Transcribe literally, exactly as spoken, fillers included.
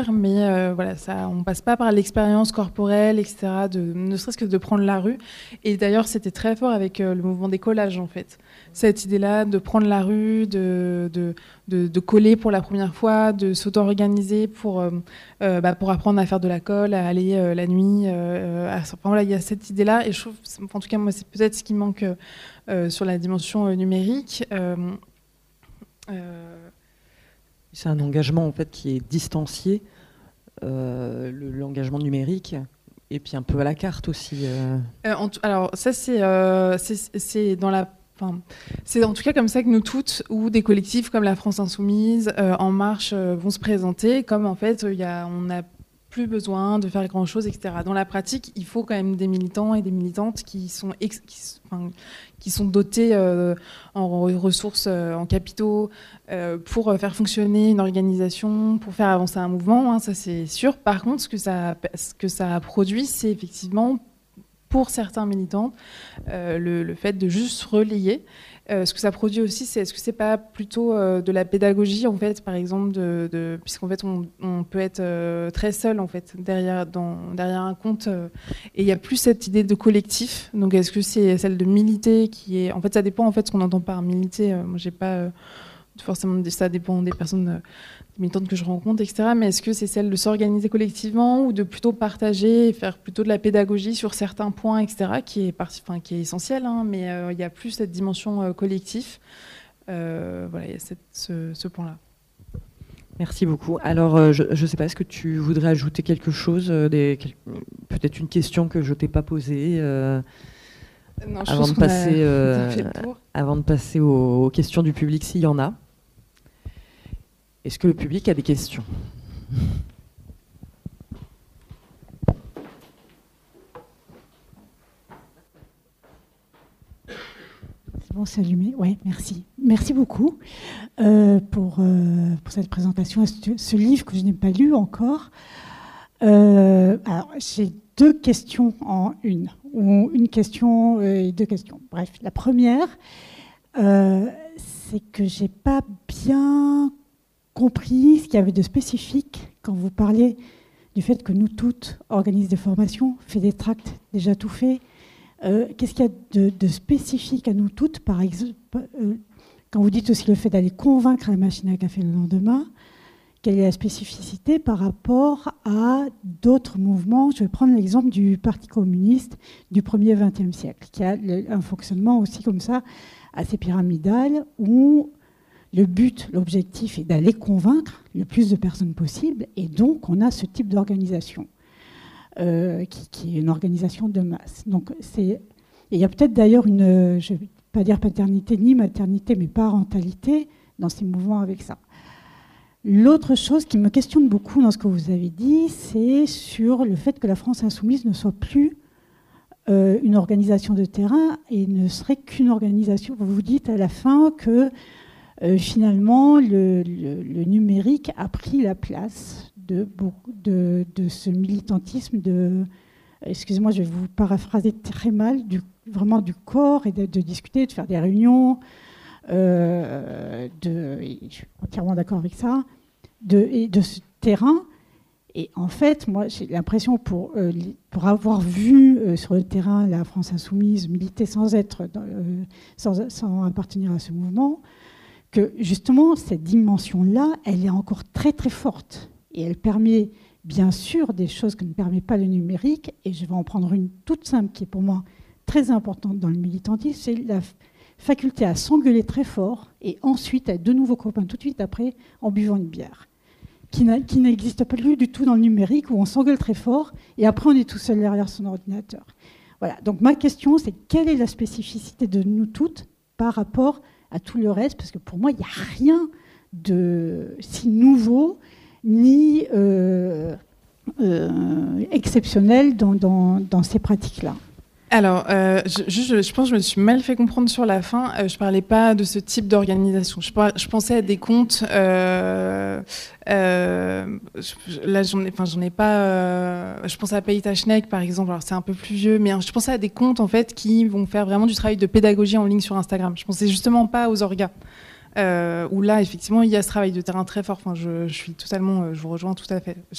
mais euh, voilà, ça, on passe pas par l'expérience corporelle, et cetera, de, ne serait-ce que de prendre la rue. Et d'ailleurs, c'était très fort avec euh, le mouvement des collages, en fait. Cette idée-là de prendre la rue, de, de, de, de coller pour la première fois, de s'auto-organiser pour, euh, euh, bah, pour apprendre à faire de la colle, à aller euh, la nuit. Euh, à... Enfin, voilà, il y a cette idée-là. Et je trouve, en tout cas, moi, c'est peut-être ce qui manque euh, sur la dimension euh, numérique. Euh, euh... C'est un engagement en fait qui est distancié, euh, le, l'engagement numérique, et puis un peu à la carte aussi. Euh. Euh, en t- alors ça c'est, euh, c'est c'est dans la, enfin, c'est en tout cas comme ça que nous toutes ou des collectifs comme la France Insoumise, euh, En Marche euh, vont se présenter, comme en fait il y a, on n'a plus besoin de faire grand chose, et cetera. Dans la pratique, il faut quand même des militants et des militantes qui sont ex- qui, enfin, qui sont dotés euh, en ressources, euh, en capitaux, euh, pour faire fonctionner une organisation, pour faire avancer un mouvement, hein, ça c'est sûr. Par contre, ce que ça, ce que ça a produit, c'est effectivement, pour certains militants, euh, le, le fait de juste relayer. Euh, ce que ça produit aussi, c'est est-ce que c'est pas plutôt euh, de la pédagogie, en fait, par exemple, de, de, puisqu'en fait, on, on peut être euh, très seul, en fait, derrière, dans, derrière un compte, euh, et il n'y a plus cette idée de collectif. Donc, est-ce que c'est celle de militer qui est... En fait, ça dépend, en fait, ce qu'on entend par militer. Euh, moi, j'ai pas... Euh, forcément, ça dépend des personnes... Euh, militantes que je rencontre, et cetera. Mais est-ce que c'est celle de s'organiser collectivement ou de plutôt partager et faire plutôt de la pédagogie sur certains points, et cetera, qui est, parti, enfin, qui est essentiel, hein, mais euh, il y a plus cette dimension euh, collective. Euh, voilà, il y a cette, ce, ce point-là. Merci beaucoup. Alors, euh, je ne sais pas, est-ce que tu voudrais ajouter quelque chose, euh, des, quel, peut-être une question que je ne t'ai pas posée euh, non, je avant, pense de passer, a, euh, avant de passer aux, aux questions du public, s'il y en a. Est-ce que le public a des questions ? C'est bon, c'est allumé. Oui, merci. Merci beaucoup euh, pour, euh, pour cette présentation, ce, ce livre que je n'ai pas lu encore. Euh, alors, j'ai deux questions en une, ou une question et deux questions. Bref, la première, euh, c'est que je n'ai pas bien compris ce qu'il y avait de spécifique quand vous parliez du fait que nous toutes organisent des formations, fait des tracts, déjà tout fait. Euh, qu'est-ce qu'il y a de, de spécifique à nous toutes, par exemple, euh, quand vous dites aussi le fait d'aller convaincre la machine à café le lendemain, quelle est la spécificité par rapport à d'autres mouvements ? Je vais prendre l'exemple du Parti communiste du premier vingtième siècle, qui a le, un fonctionnement aussi comme ça, assez pyramidal, où le but, l'objectif est d'aller convaincre le plus de personnes possible, et donc on a ce type d'organisation, euh, qui, qui est une organisation de masse. Donc c'est, il y a peut-être d'ailleurs une, je ne vais pas dire paternité ni maternité, mais parentalité dans ces mouvements avec ça. L'autre chose qui me questionne beaucoup dans ce que vous avez dit, c'est sur le fait que la France insoumise ne soit plus euh, une organisation de terrain et ne serait qu'une organisation. Vous vous dites à la fin que Euh, finalement, le, le, le numérique a pris la place de, de, de ce militantisme de, excusez-moi, je vais vous paraphraser très mal, du, vraiment du corps et de, de discuter, de faire des réunions, euh, de, je suis entièrement d'accord avec ça, de, et de ce terrain. Et en fait, moi, j'ai l'impression, pour, euh, pour avoir vu euh, sur le terrain la France insoumise militer sans être, dans, euh, sans, sans appartenir à ce mouvement, que justement, cette dimension-là, elle est encore très très forte. Et elle permet bien sûr des choses que ne permet pas le numérique. Et je vais en prendre une toute simple qui est pour moi très importante dans le militantisme, c'est la faculté à s'engueuler très fort et ensuite à être de nouveaux copains tout de suite après en buvant une bière. Qui, qui n'existe pas du tout dans le numérique, où on s'engueule très fort et après on est tout seul derrière son ordinateur. Voilà. Donc ma question, c'est quelle est la spécificité de nous toutes par rapport à tout le reste, parce que pour moi, il n'y a rien de si nouveau ni euh, euh, exceptionnel dans, dans, dans ces pratiques-là. Alors, euh, je, je, je pense que je me suis mal fait comprendre sur la fin. Euh, je parlais pas de ce type d'organisation. Je, par, je pensais à des comptes. Euh, euh, je, là, j'en ai, enfin, j'en ai pas. Euh, je pensais à Payta Schneck, par exemple. Alors, c'est un peu plus vieux, mais je pensais à des comptes en fait qui vont faire vraiment du travail de pédagogie en ligne sur Instagram. Je pensais justement pas aux orgas. Euh, où là, effectivement, il y a ce travail de terrain très fort. Enfin, je, je suis totalement, je vous rejoins tout à fait.